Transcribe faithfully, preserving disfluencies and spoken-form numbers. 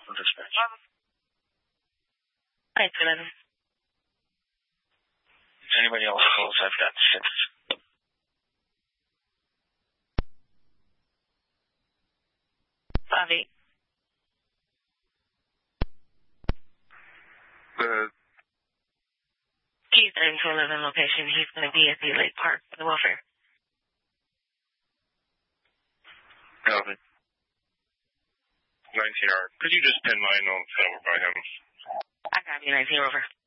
from dispatch. Alright, eleven. If anybody else calls, I've got six. Five eight. The He's nine to eleven location. He's going to be at the Lake Park for the welfare. Copy. nineteen R. Could you just pin my notes over by him? I got you, nineteen over.